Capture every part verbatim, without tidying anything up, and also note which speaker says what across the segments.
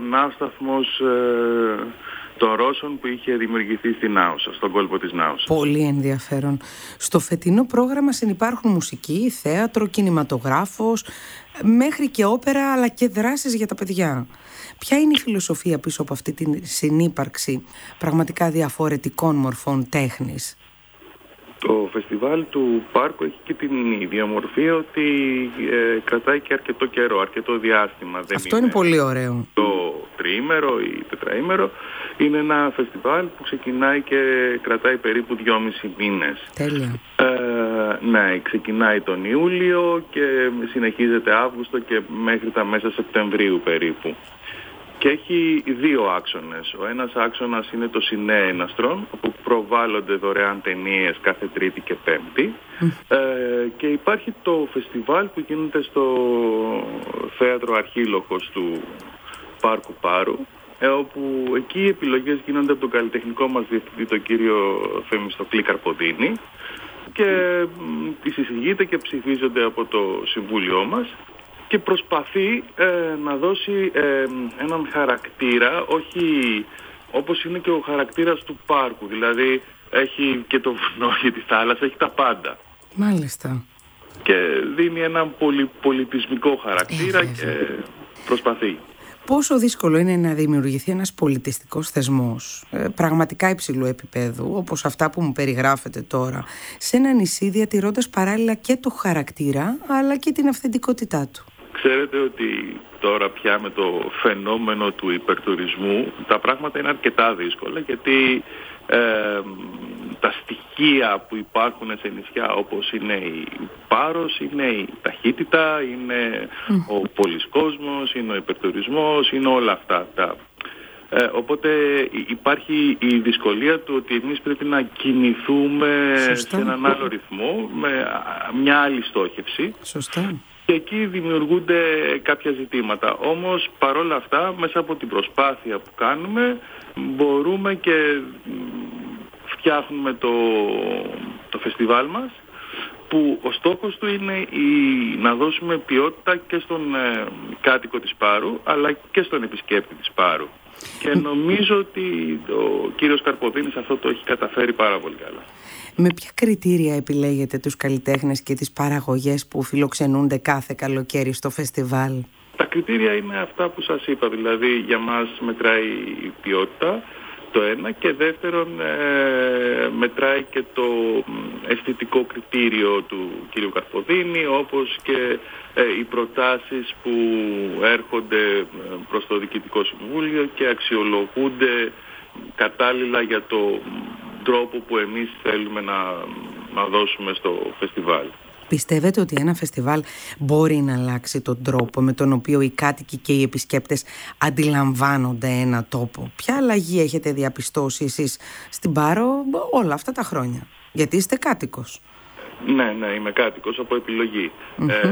Speaker 1: ναύσταθμος ε, των Ρώσων που είχε δημιουργηθεί στην Άουσα, στον κόλπο της Νάουσα.
Speaker 2: Πολύ ενδιαφέρον. Στο φετινό πρόγραμμα συνυπάρχουν μουσική, θέατρο, κινηματογράφος, μέχρι και όπερα, αλλά και δράσεις για τα παιδιά. Ποια είναι η φιλοσοφία πίσω από αυτή τη συνύπαρξη πραγματικά διαφορετικών μορφών τέχνης?
Speaker 1: Το φεστιβάλ του Πάρκου έχει και την ιδιομορφία ότι ε, κρατάει και αρκετό καιρό, αρκετό διάστημα. Δεν
Speaker 2: Αυτό είναι, είναι πολύ ωραίο.
Speaker 1: Το τριήμερο ή τετραήμερο. Είναι ένα φεστιβάλ που ξεκινάει και κρατάει περίπου δυόμισι μήνες.
Speaker 2: Τέλεια.
Speaker 1: Ε, ναι, ξεκινάει τον Ιούλιο και συνεχίζεται Αύγουστο και μέχρι τα μέσα Σεπτεμβρίου περίπου. Και έχει δύο άξονες. Ο ένας άξονας είναι το Σινέ Έναστρον, όπου προβάλλονται δωρεάν ταινίες κάθε Τρίτη και Πέμπτη. Mm. Ε, και υπάρχει το φεστιβάλ που γίνεται στο Θέατρο Αρχίλοχος του Πάρκου Πάρου, ε, όπου εκεί οι επιλογές γίνονται από τον καλλιτεχνικό μας διευθυντή, τον κύριο Θεμιστοκλή Καρποδίνη, και τις εισηγείται και ψηφίζονται από το Συμβούλιο μας. Και προσπαθεί ε, να δώσει ε, έναν χαρακτήρα, όχι όπως είναι και ο χαρακτήρας του πάρκου. Δηλαδή έχει και το βουνό και τη θάλασσα, έχει τα πάντα.
Speaker 2: Μάλιστα.
Speaker 1: Και δίνει έναν πολυπολιτισμικό χαρακτήρα ε, και προσπαθεί.
Speaker 2: Πόσο δύσκολο είναι να δημιουργηθεί ένας πολιτιστικός θεσμός, ε, πραγματικά υψηλού επίπεδου, όπως αυτά που μου περιγράφετε τώρα, σε ένα νησί, διατηρώντας παράλληλα και το χαρακτήρα, αλλά και την αυθεντικότητά του?
Speaker 1: Ξέρετε ότι τώρα πια με το φαινόμενο του υπερτουρισμού τα πράγματα είναι αρκετά δύσκολα, γιατί ε, τα στοιχεία που υπάρχουν σε νησιά όπως είναι η Πάρος, είναι η ταχύτητα, είναι mm. ο πολύς κόσμος, είναι ο υπερτουρισμός, είναι όλα αυτά. Τα, ε, οπότε υπάρχει η δυσκολία του ότι εμείς πρέπει να κινηθούμε Σωστά. σε έναν άλλο ρυθμό, με μια άλλη στόχευση.
Speaker 2: Σωστά.
Speaker 1: Και εκεί δημιουργούνται κάποια ζητήματα. Όμως παρόλα αυτά, μέσα από την προσπάθεια που κάνουμε, μπορούμε και φτιάχνουμε το, το φεστιβάλ μας, που ο στόχος του είναι η, να δώσουμε ποιότητα και στον ε, κάτοικο της Πάρου, αλλά και στον επισκέπτη της Πάρου. Και νομίζω ότι ο κύριος Καρποδίνης αυτό το έχει καταφέρει πάρα πολύ καλά.
Speaker 2: Με ποια κριτήρια επιλέγετε τους καλλιτέχνες και τις παραγωγές που φιλοξενούνται κάθε καλοκαίρι στο φεστιβάλ?
Speaker 1: Τα κριτήρια είναι αυτά που σας είπα, δηλαδή για μας μετράει η ποιότητα, το ένα, και δεύτερον ε, μετράει και το αισθητικό κριτήριο του κύριου Καρποδίνη, όπως και ε, οι προτάσεις που έρχονται προς το Διοικητικό Συμβούλιο και αξιολογούνται κατάλληλα για το τρόπο που εμείς θέλουμε να, να δώσουμε στο φεστιβάλ.
Speaker 2: Πιστεύετε ότι ένα φεστιβάλ μπορεί να αλλάξει τον τρόπο με τον οποίο οι κάτοικοι και οι επισκέπτες αντιλαμβάνονται ένα τόπο? Ποια αλλαγή έχετε διαπιστώσει εσείς στην Πάρο όλα αυτά τα χρόνια? Γιατί είστε κάτοικος.
Speaker 1: Ναι, ναι, είμαι κάτοικος από επιλογή. Mm-hmm. Ε,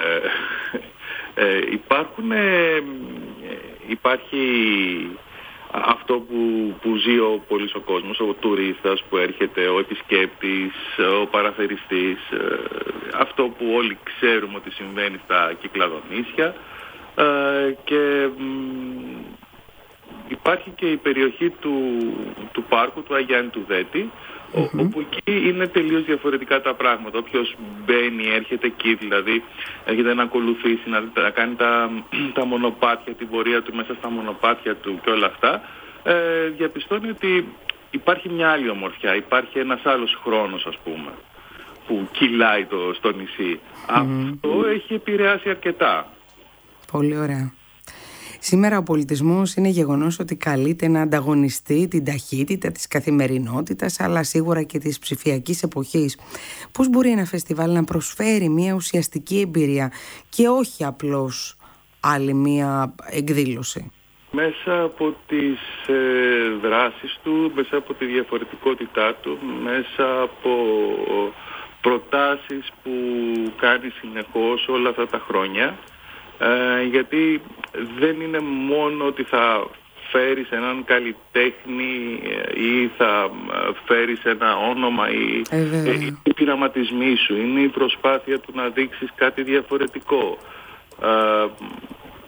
Speaker 1: ε, υπάρχουν, ε, υπάρχει αυτό που, που ζει ο πολύς ο κόσμος, ο τουρίστας που έρχεται, ο επισκέπτης, ο παραθεριστής, ε, αυτό που όλοι ξέρουμε ότι συμβαίνει στα Κυκλαδονήσια, ε, και μ, υπάρχει και η περιοχή του, του πάρκου του Αγιάννη του Δέτη, mm-hmm. όπου εκεί είναι τελείως διαφορετικά τα πράγματα. Όποιος μπαίνει, έρχεται εκεί, δηλαδή έρχεται να ακολουθήσει, να, να κάνει τα, τα μονοπάτια, την πορεία του μέσα στα μονοπάτια του και όλα αυτά, ε, διαπιστώνει ότι υπάρχει μια άλλη ομορφιά, υπάρχει ένας άλλος χρόνος, ας πούμε, που κυλάει το, στο νησί. Mm-hmm. Αυτό έχει επηρεάσει αρκετά.
Speaker 2: Πολύ ωραία. Σήμερα ο πολιτισμός είναι γεγονός ότι καλείται να ανταγωνιστεί την ταχύτητα της καθημερινότητας, αλλά σίγουρα και της ψηφιακής εποχής. Πώς μπορεί ένα φεστιβάλ να προσφέρει μια ουσιαστική εμπειρία και όχι απλώς άλλη μια εκδήλωση?
Speaker 1: Μέσα από τις ε, δράσεις του, μέσα από τη διαφορετικότητά του, μέσα από προτάσεις που κάνει συνεχώς όλα αυτά τα χρόνια, Ε, γιατί δεν είναι μόνο ότι θα φέρεις έναν καλλιτέχνη ή θα φέρεις ένα όνομα ή ε, οι πειραματισμοί σου, είναι η προσπάθεια του να δείξεις κάτι διαφορετικό. Ε,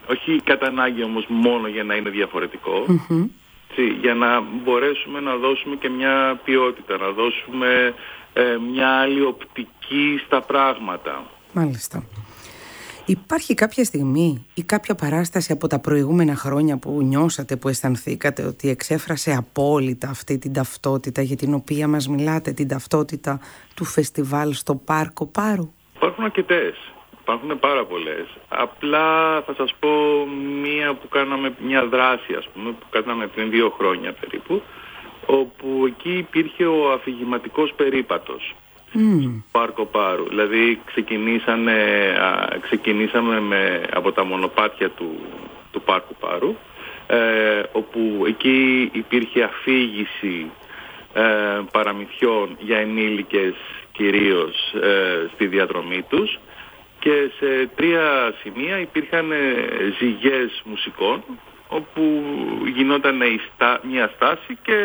Speaker 1: όχι κατά ανάγκη όμως μόνο για να είναι διαφορετικό,
Speaker 2: Mm-hmm.
Speaker 1: για να μπορέσουμε να δώσουμε και μια ποιότητα, να δώσουμε ε, μια άλλη οπτική στα πράγματα.
Speaker 2: Μάλιστα. Υπάρχει κάποια στιγμή ή κάποια παράσταση από τα προηγούμενα χρόνια που νιώσατε, που αισθανθήκατε ότι εξέφρασε απόλυτα αυτή την ταυτότητα για την οποία μας μιλάτε, την ταυτότητα του φεστιβάλ στο Πάρκο Πάρου?
Speaker 1: Υπάρχουν αρκετές, υπάρχουν πάρα πολλές. Απλά θα σας πω μία που κάναμε, μια δράση ας πούμε, που κάναμε πριν δύο χρόνια περίπου, όπου εκεί υπήρχε ο αφηγηματικός περίπατος. Mm. Πάρκο Πάρου. Δηλαδή ξεκινήσανε, α, ξεκινήσαμε με, από τα μονοπάτια του, του Πάρκου Πάρου, ε, όπου εκεί υπήρχε αφήγηση ε, παραμυθιών για ενήλικες κυρίως ε, στη διαδρομή τους, και σε τρία σημεία υπήρχαν ε, ζυγές μουσικών, όπου γινόταν μια στάση και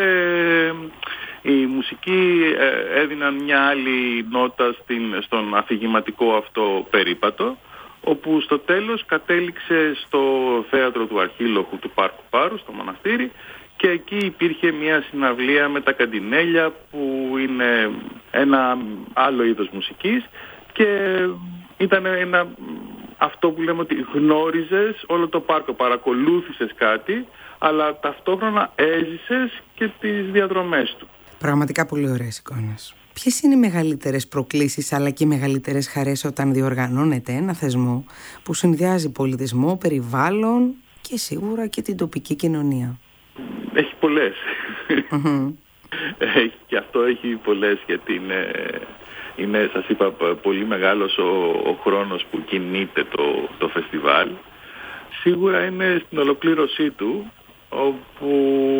Speaker 1: οι μουσικοί έδιναν μια άλλη νότα στην, στον αφηγηματικό αυτό περίπατο, όπου στο τέλος κατέληξε στο θέατρο του Αρχίλοχου του Πάρκου Πάρου, στο μοναστήρι, και εκεί υπήρχε μια συναυλία με τα καντινέλια, που είναι ένα άλλο είδος μουσικής, και ήταν ένα, αυτό που λέμε ότι γνώριζες όλο το πάρκο, παρακολούθησες κάτι, αλλά ταυτόχρονα έζησες και τις διαδρομές του.
Speaker 2: Πραγματικά πολύ ωραίες εικόνες. Ποιες είναι οι μεγαλύτερες προκλήσεις αλλά και οι μεγαλύτερες χαρές όταν διοργανώνεται ένα θεσμό που συνδυάζει πολιτισμό, περιβάλλον και σίγουρα και την τοπική κοινωνία?
Speaker 1: Έχει πολλές.
Speaker 2: Mm-hmm.
Speaker 1: Έχει, και αυτό έχει πολλές, γιατί είναι, είναι σας είπα, πολύ μεγάλος ο, ο χρόνος που κινείται το, το φεστιβάλ. Σίγουρα είναι στην ολοκλήρωσή του, όπου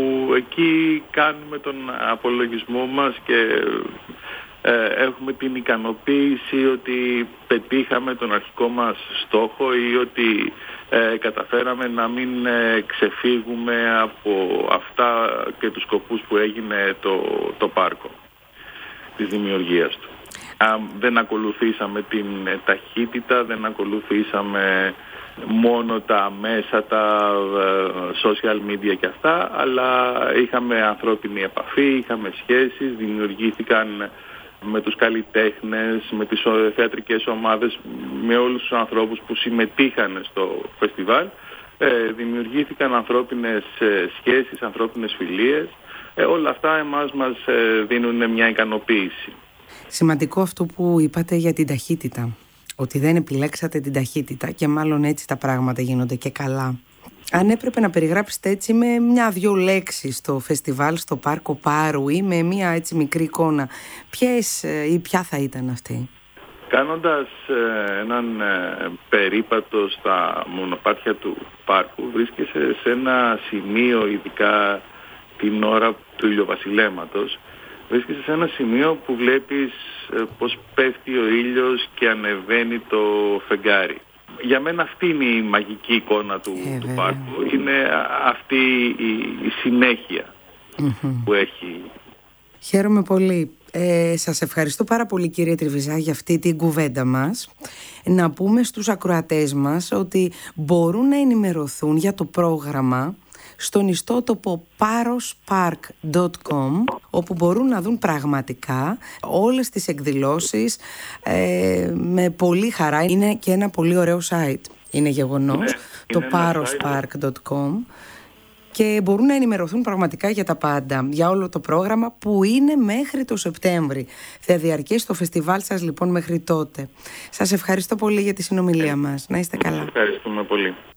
Speaker 1: εκεί κάνουμε τον απολογισμό μας και ε, έχουμε την ικανοποίηση ότι πετύχαμε τον αρχικό μας στόχο, ή ότι ε, καταφέραμε να μην ε, ξεφύγουμε από αυτά και τους σκοπούς που έγινε το, το πάρκο της δημιουργίας του. Α, δεν ακολουθήσαμε την ταχύτητα, δεν ακολουθήσαμε μόνο τα μέσα, τα social media και αυτά, αλλά είχαμε ανθρώπινη επαφή, είχαμε σχέσεις, δημιουργήθηκαν με τους καλλιτέχνες, με τις θεατρικές ομάδες, με όλους τους ανθρώπους που συμμετείχαν στο φεστιβάλ, ε, δημιουργήθηκαν ανθρώπινες σχέσεις, ανθρώπινες φιλίες. Ε, όλα αυτά εμάς μας ε, δίνουν μια ικανοποίηση.
Speaker 2: Σημαντικό αυτό που είπατε για την ταχύτητα, ότι δεν επιλέξατε την ταχύτητα και μάλλον έτσι τα πράγματα γίνονται και καλά. Αν έπρεπε να περιγράψετε έτσι με μια-δυο λέξεις το φεστιβάλ στο Πάρκο Πάρου ή με μια έτσι μικρή εικόνα, ποιες ή ποια θα ήταν αυτή?
Speaker 1: Κάνοντας ε, έναν ε, περίπατο στα μονοπάτια του πάρκου, βρίσκεσαι σε ένα σημείο, ειδικά την ώρα του ηλιοβασιλέματος, βρίσκεσαι σε ένα σημείο που βλέπεις ε, πως πέφτει ο ήλιος και ανεβαίνει το φεγγάρι. Για μένα αυτή είναι η μαγική εικόνα του, ε, του πάρκου. Είναι αυτή η, η συνέχεια mm-hmm. που έχει.
Speaker 2: Χαίρομαι πολύ. Ε, σας ευχαριστώ πάρα πολύ, κύριε Τριβιζά, για αυτή την κουβέντα μας. Να πούμε στους ακροατές μας ότι μπορούν να ενημερωθούν για το πρόγραμμα στον ιστότοπο πάροσπαρκ τελεία κομ, όπου μπορούν να δουν πραγματικά όλες τις εκδηλώσεις ε, με πολύ χαρά. Είναι και ένα πολύ ωραίο site, είναι γεγονός, ναι, το πάροσπαρκ τελεία κομ, και μπορούν να ενημερωθούν πραγματικά για τα πάντα, για όλο το πρόγραμμα που είναι μέχρι το Σεπτέμβρη. Θα διαρκέσει το φεστιβάλ σας λοιπόν μέχρι τότε. Σας ευχαριστώ πολύ για τη συνομιλία μας. Να είστε καλά.
Speaker 1: Ευχαριστούμε πολύ.